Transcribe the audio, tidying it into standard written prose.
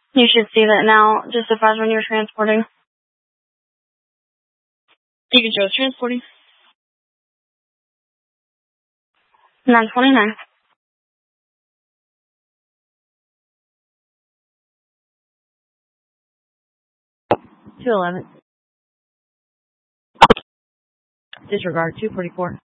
You should see that now, just advise when you're transporting. Deacon Joe's transporting. 929. $211. Disregard 244.